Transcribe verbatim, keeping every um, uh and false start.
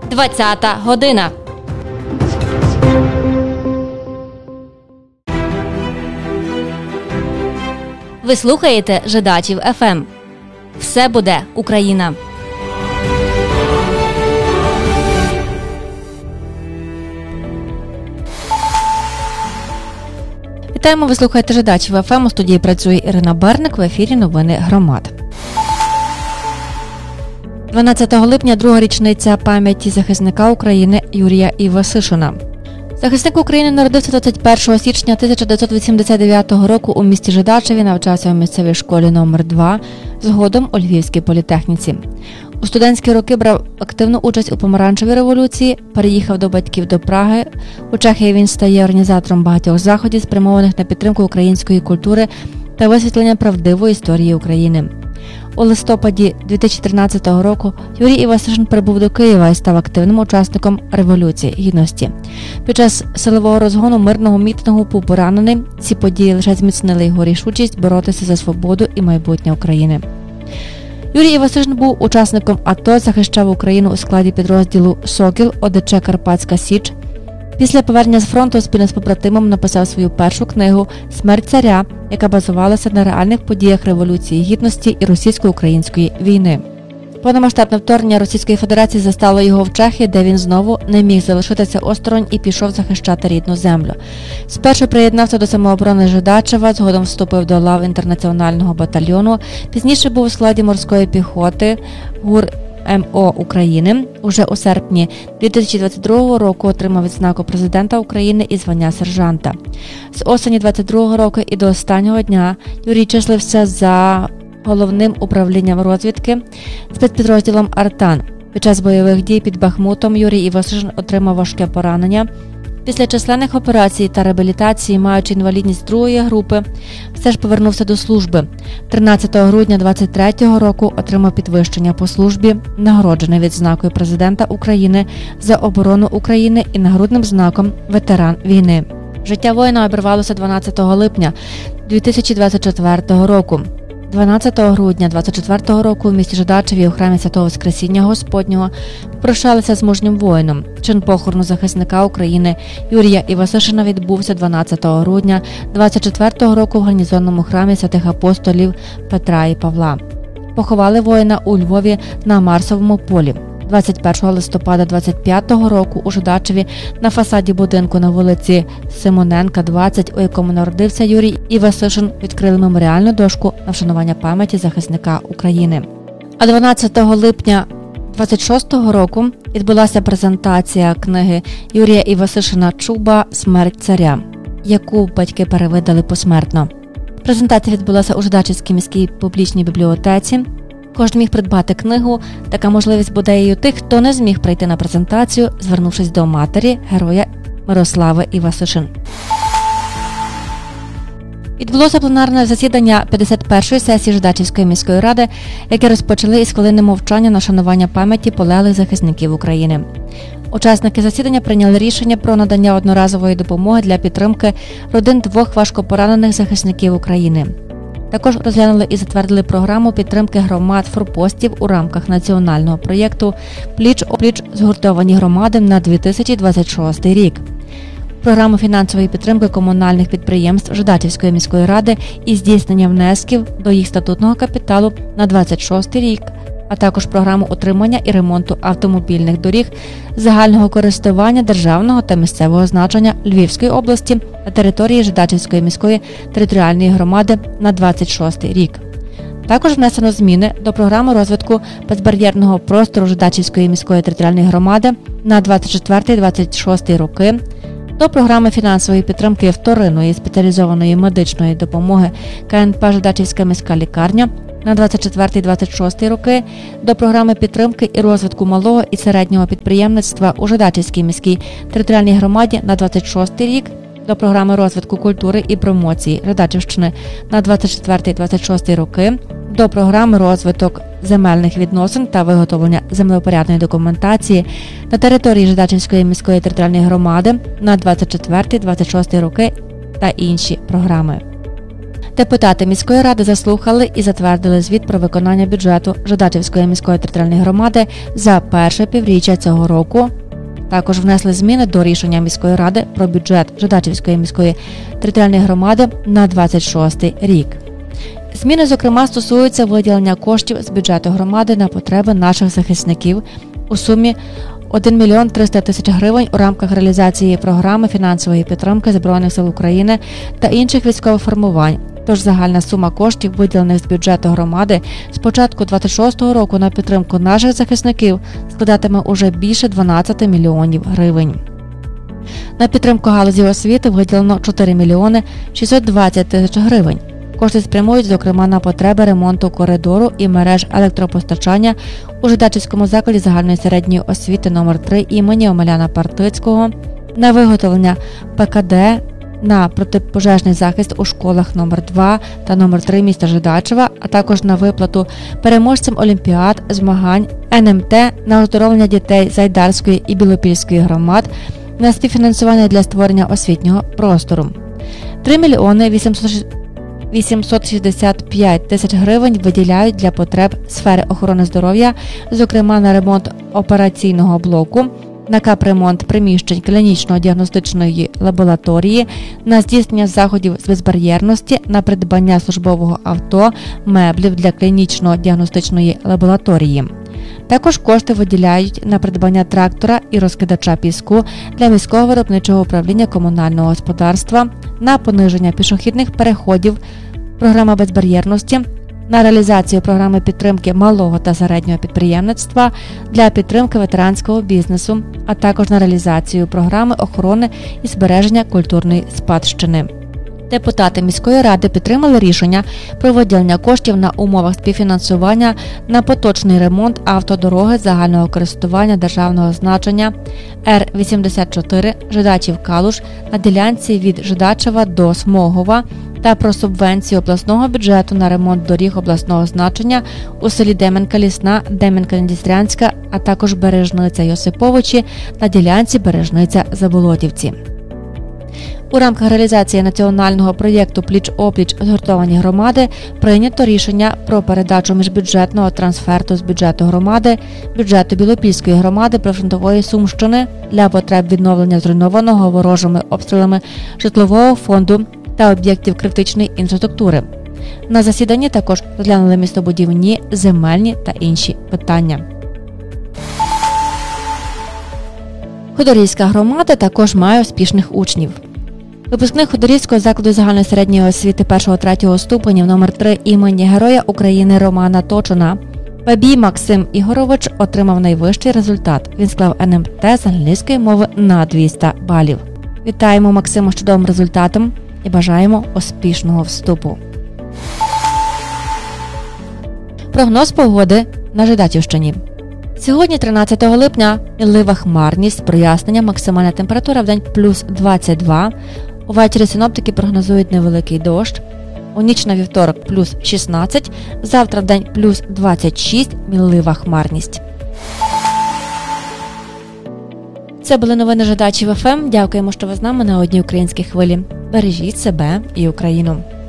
двадцята година. Ви слухаєте Жидачів еф ем. Все буде Україна. Вітаємо, ви слухаєте Жидачів еф ем. У студії працює Ірина Берник, в ефірі новини громад. дванадцятого липня – друга річниця пам'яті захисника України Юрія Івасишина. Захисник України народився двадцять першого січня тисяча дев'ятсот вісімдесят дев'ятого року у місті Жидачеві, навчався у місцевій школі номер два, згодом у Львівській політехніці. У студентські роки брав активну участь у помаранчевій революції, переїхав до батьків до Праги. У Чехії він стає організатором багатьох заходів, спрямованих на підтримку української культури та висвітлення правдивої історії України. У листопаді дві тисячі тринадцятого року Юрій Івасишин прибув до Києва і став активним учасником Революції Гідності. Під час силового розгону мирного мітингу був поранений. Ці події лише зміцнили його рішучість боротися за свободу і майбутнє України. Юрій Івасишин був учасником АТО, захищав Україну у складі підрозділу «Сокіл» О Де Че Карпатська Січ. Після повернення з фронту спільно з побратимом написав свою першу книгу «Смерть царя», яка базувалася на реальних подіях Революції Гідності і російсько-української війни. Повномасштабне вторгнення Російської Федерації застало його в Чехії, де він знову не міг залишитися осторонь і пішов захищати рідну землю. Спершу приєднався до самооборони Жидачева, згодом вступив до лав інтернаціонального батальйону, пізніше був у складі морської піхоти ГУР ем о України. Уже у серпні дві тисячі двадцять другого року отримав відзнаку президента України і звання сержанта. З осені двадцять другого року і до останнього дня Юрій числився за головним управлінням розвідки спецпідрозділом «Артан». Під час бойових дій під Бахмутом Юрій Івасишин отримав важке поранення. Після численних операцій та реабілітації, маючи інвалідність другої групи, все ж повернувся до служби. тринадцятого грудня двадцять третього року отримав підвищення по службі, нагороджений відзнакою президента України за оборону України і нагрудним знаком «Ветеран війни». Життя воїна обірвалося дванадцятого липня дві тисячі двадцять четвертого року. дванадцятого грудня двадцять четвертого року в місті Жидачеві у храмі Святого Воскресіння Господнього попрощалися з мужнім воїном. Чин похорону захисника України Юрія Івасишина відбувся дванадцятого грудня двадцять четвертого року в гарнізонному храмі святих апостолів Петра і Павла. Поховали воїна у Львові на Марсовому полі. двадцять першого листопада двадцять п'ятого року у Жидачеві на фасаді будинку на вулиці Симоненка, двадцять, у якому народився Юрій Івасишин, відкрили меморіальну дошку на вшанування пам'яті захисника України. А дванадцятого липня двадцять шостого року відбулася презентація книги Юрія Івасишина «Чуба. Смерть царя», яку батьки перевидали посмертно. Презентація відбулася у Жидачівській міській публічній бібліотеці. Кожен міг придбати книгу. Така можливість буде і у тих, хто не зміг прийти на презентацію, звернувшись до матері героя Мирослави Івасишин. Відбулося пленарне засідання п'ятдесят першої сесії Жидачівської міської ради, яке розпочали із хвилини мовчання на вшанування пам'яті полеглих захисників України. Учасники засідання прийняли рішення про надання одноразової допомоги для підтримки родин двох важкопоранених захисників України. Також розглянули і затвердили програму підтримки громад форпостів у рамках національного проєкту «Пліч-о-пліч. Згуртовані громади» на дві тисячі двадцять шостий рік. Програму фінансової підтримки комунальних підприємств Жидачівської міської ради і здійснення внесків до їх статутного капіталу на двадцять шостий рік, а також програму утримання і ремонту автомобільних доріг загального користування державного та місцевого значення Львівської області на території Жидачівської міської територіальної громади на двадцять шостий рік. Також внесено зміни до програми розвитку безбар'єрного простору Жидачівської міської територіальної громади на двадцять четвертий - двадцять шостий роки, до програми фінансової підтримки вторинної спеціалізованої медичної допомоги ка ен пе «Жидачівська міська лікарня» на двадцять четвертий - двадцять шостий роки, до програми підтримки і розвитку малого і середнього підприємництва у Жидачівській міській територіальній громаді на двадцять шостий рік, до програми розвитку культури і промоції Жидачівщини на двадцять четвертий - двадцять шостий роки, до програми розвиток земельних відносин та виготовлення землевпорядної документації на території Жидачівської міської територіальної громади на двадцять четвертий - двадцять шостий роки та інші програми. Депутати міської ради заслухали і затвердили звіт про виконання бюджету Жидачівської міської територіальної громади за перше півріччя цього року. Також внесли зміни до рішення міської ради про бюджет Жидачівської міської територіальної громади на двадцять шостий рік. Зміни, зокрема, стосуються виділення коштів з бюджету громади на потреби наших захисників у сумі один мільйон триста тисяч гривень у рамках реалізації програми фінансової підтримки Збройних сил України та інших військових формувань. Тож загальна сума коштів, виділених з бюджету громади з початку двадцять шостого року на підтримку наших захисників, складатиме уже більше дванадцять мільйонів гривень. На підтримку галузі освіти виділено чотири мільйони шістсот двадцять тисяч гривень. Кошти спрямують, зокрема, на потреби ремонту коридору і мереж електропостачання у Жидачівському закладі загальної середньої освіти номер три імені Омеляна Партицького, на виготовлення Пе Ка Де, на протипожежний захист у школах номер два та номер три міста Жидачева, а також на виплату переможцям олімпіад, змагань, Ен Ем Те, на оздоровлення дітей Зайдарської і Білопільської громад, на співфінансування для створення освітнього простору. три мільйони вісімсот шістдесят п'ять тисяч гривень виділяють для потреб сфери охорони здоров'я, зокрема на ремонт операційного блоку, на капремонт приміщень клінічно-діагностичної лабораторії, на здійснення заходів з безбар'єрності, на придбання службового авто, меблів для клінічно-діагностичної лабораторії. Також кошти виділяють на придбання трактора і розкидача піску для міського виробничого управління комунального господарства, на пониження пішохідних переходів, програма безбар'єрності, на реалізацію програми підтримки малого та середнього підприємництва, для підтримки ветеранського бізнесу, а також на реалізацію програми охорони і збереження культурної спадщини. Депутати міської ради підтримали рішення про виділення коштів на умовах співфінансування на поточний ремонт автодороги загального користування державного значення Ер вісімдесят чотири Жидачів-Калуш на ділянці від Жидачева до Смогова та про субвенцію обласного бюджету на ремонт доріг обласного значення у селі Деменка-Лісна, Деменка-Надістрянська, а також Бережниця-Йосиповичі на ділянці Бережниця-Заболотівці. У рамках реалізації національного проєкту «Пліч-опліч. Згуртовані громади» прийнято рішення про передачу міжбюджетного трансферту з бюджету громади, бюджету Білопільської громади прифронтової Сумщини для потреб відновлення зруйнованого ворожими обстрілами житлового фонду та об'єктів критичної інфраструктури. На засіданні також розглянули містобудівні, земельні та інші питання. Ходорівська громада також має успішних учнів. Випускник Ходорівського закладу загальної середньої освіти першого-третього ступенів номер три імені Героя України Романа Точуна Бабій Максим Ігорович отримав найвищий результат. Він склав Ен Ем Те з англійської мови на двісті балів. Вітаємо Максима з чудовим результатом і бажаємо успішного вступу. Прогноз погоди на Жидачівщині. Сьогодні, тринадцятого липня, мінлива хмарність, прояснення, максимальна температура вдень плюс двадцять два. Увечері синоптики прогнозують невеликий дощ. У ніч на вівторок плюс шістнадцять, завтра вдень плюс двадцять шість, мінлива хмарність. Це були новини Жидачів Еф Ем. Дякуємо, що ви з нами на одній українській хвилі. Бережіть себе і Україну.